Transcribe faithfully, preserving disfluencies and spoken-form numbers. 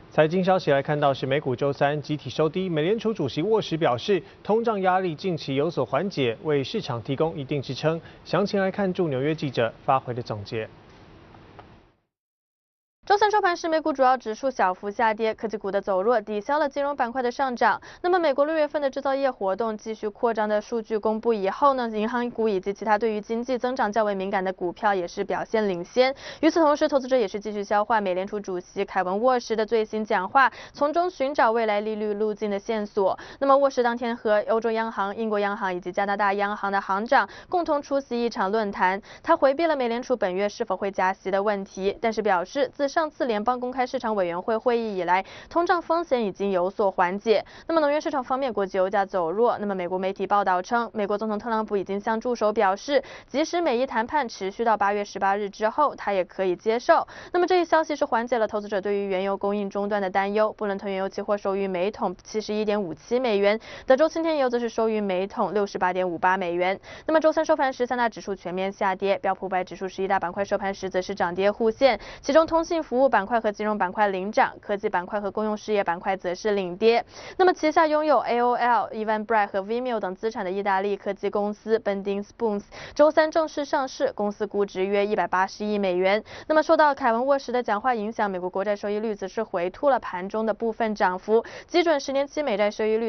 财经消息来看到是美股周三集体收低，美联储主席沃什表示，通胀压力近期有所缓解，为市场提供一定支撑。详情来看驻纽约记者发回的总结。 周三收盘时，美股主要指数小幅下跌，科技股的走弱抵消了金融板块的上涨。那么，美国六月份的制造业活动继续扩张的数据公布以后呢，银行股以及其他对于经济增长较为敏感的股票也是表现领先。与此同时，投资者也是继续消化美联储主席凯文沃什的最新讲话，从中寻找未来利率路径的线索。那么，沃什当天和欧洲央行、英国央行以及加拿大央行的行长共同出席一场论坛，他回避了美联储本月是否会加息的问题，但是表示自上 上次联邦公开市场委员会会议以来，通胀风险已经有所缓解。那么能源市场方面，国际油价走弱。那么美国媒体报道称，美国总统特朗普已经向助手表示，即使美伊谈判持续到八月十八日之后，他也可以接受。那么这一消息是缓解了投资者对于原油供应中断的担忧。布伦特原油期货收于每桶七十一点五七美元，德州轻天油则是收于每桶六十八点五八美元。那么周三收盘时，三大指数全面下跌，标普五百指数十一大板块收盘时则是涨跌互现，其中通信 服务板块和金融板块领涨，科技板块和公用事业板块则是领跌。那么，旗下拥有 A O L、Eventbrite 和 Vimeo 等资产的意大利科技公司 Bending Spoons 周三正式上市，公司估值约一百八十亿美元。那么，受到凯文沃什的讲话影响，美国国债收益率则是回吐了盘中的部分涨幅，基准十年期美债收益率